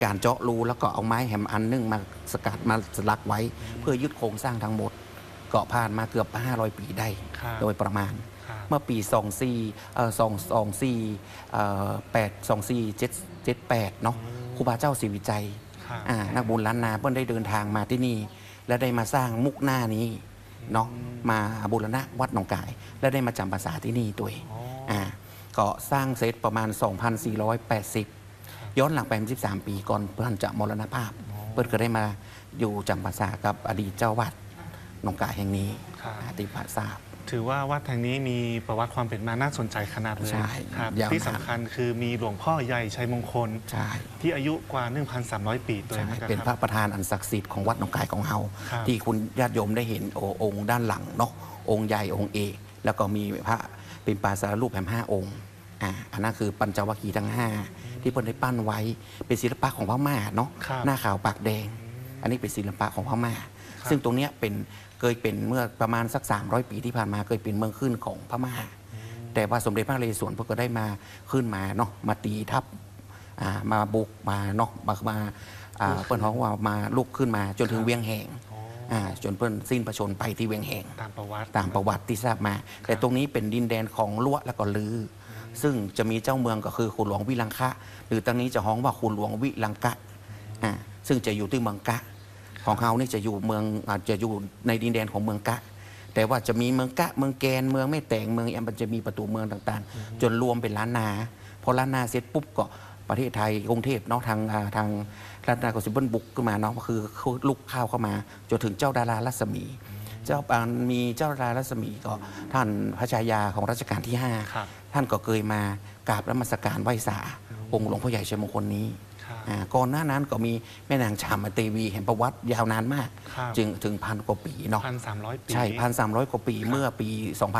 การเจาะรูแล้วก็เอาไม้แหมอันนึงมาสกัดมาสลักไว้เพื่อยึดโครงสร้างทั้งหมดเกาะผ่านมาเกือบ500 ปีได้โดยประมาณเมื่อปี2478เนาะครูบาเจ้าศรีวิจัยนักบุญล้านนาเพิ่นได้เดินทางมาที่นี่และได้มาสร้างมุกหน้านี้เนาะมาบูรณะวัดหนองกายและได้มาจำพรรษาที่นี่ตัวก็สร้างเสร็จประมาณ 2480 ย้อนหลังไป13 ปีก่อนเพื่อนจะมรณภาพเพื่อนก็ได้มาอยู่จำพรรษากับอดีตเจ้าวัดหนองกายแห่งนี้ติภาษาถือว่าวัดแห่งนี้มีประวัติความเป็นมาน่าสนใจขนาดเลยครับที่สำคัญคือมีหลวงพ่อใหญ่ชัยมงคลที่อายุกว่า 1,300 ปีตัวนี้เป็นพระประธานอันศักดิ์สิทธิ์ของวัดหนองกายของเฮาที่คุณญาติโยมได้เห็นองค์ด้านหลังเนาะองค์ใหญ่องค์เอกแล้วก็มีพระเป็นปางสารรูปแห่ง5 องค์อันนั้นคือปัญจวัคคีย์ทั้ง5ที่เพิ่นได้ปั้นไว้เป็นศิลปะของพม่าเนาะหน้าขาวปากแดงอันนี้เป็นศิลปะของพม่าซึ่งตรงนี้เคยเป็นเมื่อประมาณสัก300 ปีที่ผ่านมาเคยเป็นเมืองขึ้นของพม่าแต่ว่าสมเด็จพระนเรศวรเพิ่นก็ได้มาขึ้นมาเนาะมาตีทัพมาบุกมาเนาะมาเปิ้นเขาว่ามาลุกขึ้นมาจนถึงเวียงแหงจนเปิ้นสิ้นพระชนไปที่เวียงแหงตามประวัติที่ทราบมาแต่ตรงนี้เป็นดินแดนของล้วและก็ลือซึ่งจะมีเจ้าเมืองก็คือขุนหลวงวิลังคะหรือตรงนี้จะฮ้องว่าขุนหลวงวิลังกะซึ่งจะอยู่ที่เมืองกะของเขานี่จะอยู่เมืองอาจจะอยู่ในดินแดนของเมืองกะแต่ว่าจะมีเมืองกะเมืองแกนเมืองแม่แตงเมืองมันจะมีประตูเมืองต่างๆจนรวมเป็นล้านนาพอล้านนาเสร็จปุ๊บก็ประเทศไทยกรุงเทพเนาะทางล้านนาก็สิเบิ้ลบุกขึ้นมาเนาะก็คือลุกข้าวเข้ามาจนถึงเจ้าดารารัศมีมีเจ้าดารารัศมีก็ท่านพระชายาของรัชกาลที่5ท่านก็เคยมากราบนมัสการไหว้สาองค์หลวงพ่อใหญ่ชัยมงคลนี้ก่อนหน้านั้นก็มีแม่นางชามเตวีเห็นประวัติยาวนานมากจึงถึง1,000 กว่าปีเนาะ 1,300 ปีใช่ 1,300 กว่าปีเมื่อปี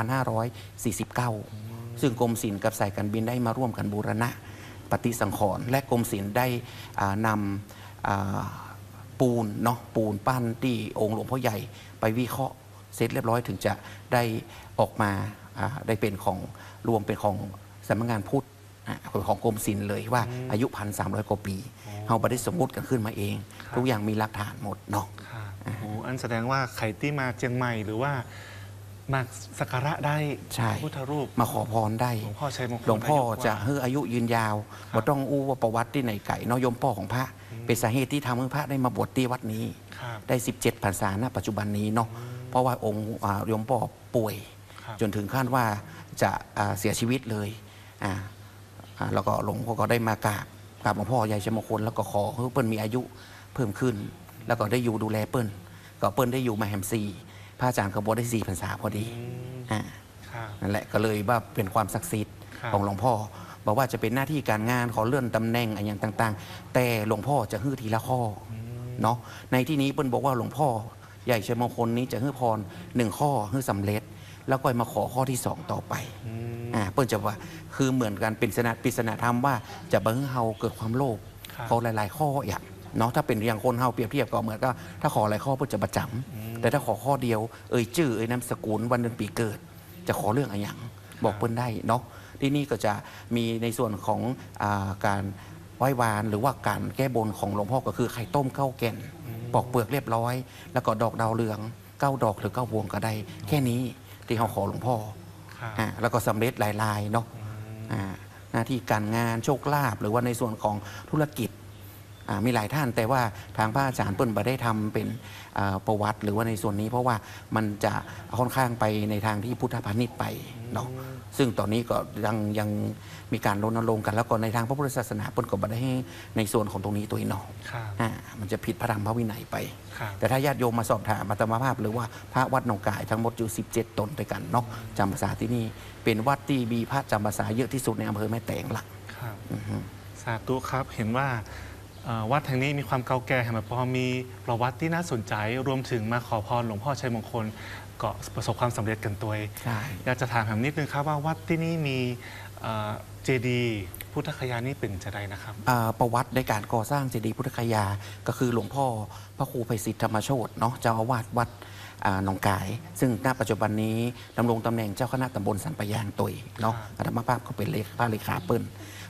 2549 ซึ่งกรมศิลป์กับสายการบินได้มาร่วมกันบูรณะปฏิสังขรณ์และกรมศิลป์ได้นำปูนเนาะปูนปั้นที่องค์หลวงพ่อใหญ่ไปวิเคราะห์เสร็จเรียบร้อยถึงจะได้ออกมาได้เป็นของรวมเป็นของสำนักงานพุทธของกรมศิลป์เลยว่าอายุ 1,300 กว่าปีเราไม่ได้สมมุติกันขึ้นมาเองทุกอย่างมีหลักฐานหมดเนาะอันแสดงว่าใครที่มาเชียงใหม่หรือว่ามาสักการะได้พุทธรูปมาขอพรได้หลวงพ่อชัยมงคลหลวงพ่อจะให้อายุยืนยาวบ่ต้องอู้ว่าประวัติที่ไหนไก่น้อยมพ่อของพระเป็นสาเหตุที่ทำให้พระได้มาบวชที่วัดนี้ได้17 พรรษาณปัจจุบันนี้เนาะเพราะว่าองค์ยมพ่อป่วยจนถึงขั้นว่าจะเสียชีวิตเลยแล้วก็หลวงพ่อก็ได้มากราบหลวงพ่อใหญ่ชัยมงคลแล้วก็ขอให้เปิ้ลมีอายุเพิ่มขึ้นแล้วก็ได้อยู่ดูแลเปิ้ลก็เปิ้ลได้อยู่มาแฮมซีพระอาจารย์ขบวนได้4 พรรษาพอดีนั่นแหละก็เลยว่าเป็นความศักดิ์สิทธิ์ของหลวงพ่อบอกว่าจะเป็นหน้าที่การงานขอเลื่อนตำแหน่งอะไรอย่างต่างๆแต่หลวงพ่อจะฮื้อทีละข้อเนาะในที่นี้เปิ้ลบอกว่าหลวงพ่อใหญ่ชัยมงคลนี้จะฮื้อพร1 ข้อฮื้อสำเร็จแล้วก็มาขอข้อที่2ต่อไปเปิ้ลจะว่าคือเหมือนกันเป็นปริศนาธรรมว่าจะบังเฮาเกิดความโลภขอหลายๆข้ออย่างเนาะถ้าเป็นอย่างคนเฮาเปรียบเทียบก็เหมือนก็ถ้าขอหลายข้อเปิ้ลจะประจำแต่ถ้าขอข้อเดียวชื่อนามสกุลวันเดือนปีเกิดจะขอเรื่องอะไรอย่างบอกเปิ้ลได้เนาะที่นี่ก็จะมีในส่วนของการไหว้วานหรือว่าการแก้บนของหลวงพ่อก็คือไข่ต้มข้าวแก่นปอกเปลือกเรียบร้อยแล้วก็ดอกดาวเรือง9 ดอกหรือ9 พวงก็ได้แค่นี้ที่เขาขอหลวงพ่อแล้วก็สำเร็จหลายๆเนาะหน้าที่การงานโชคลาภหรือว่าในส่วนของธุรกิจมีหลายท่านแต่ว่าทางพระอาจารย์เปิ้ลไม่ได้ทำเป็นประวัติหรือว่าในส่วนนี้เพราะว่ามันจะค่อนข้างไปในทางที่พุทธพาณิชย์ไปเนาะซึ่งตอนนี้ก็ยังมีการรณรงค์กันแล้วก็ในทางพระพุทธศาสนาเปิ้ลก็ไม่ได้ให้ในส่วนของตรงนี้ตัวเนาะมันจะผิดพระธรรมพระวินัยไปแต่ถ้าญาติโยมมาสอบถามอาตมาภาพหรือว่าพระวัดหนองกายทั้งหมดอยู่17 ตนด้วยกันเนาะจำพรรษาที่นี่เป็นวัดที่มีพระจำพรรษาเยอะที่สุดในอำเภอแม่แตงละสาธุครับเห็นว่าวัดแห่งนี้มีความเก่าแก่แห่งพอมีประวัติที่น่าสนใจรวมถึงมาขอพรหลวงพ่อชัยมงคลก็ประสบความสำเร็จกันตัวอยากจะถามนิดนึงครับว่าวัดที่นี่มีเจดีย์พุทธคยานี่เป็นจะได้นะครับประวัติในการก่อสร้างเจดีย์พุทธคยาก็คือหลวงพ่อพระครูไพศิษฐ์ธรรมโชติเนาะเจ้าอาวาสวัดหนองกายซึ่งณปัจจุบันนี้ดำรงตำแหน่งเจ้าคณะตำบลสันปะยางตุยเนาะอาตมาภาพก็เป็นพระเลขาเปิ้ล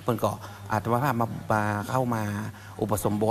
เพิ่นก็อาตมาภาพมาเข้ามาอุปสมบท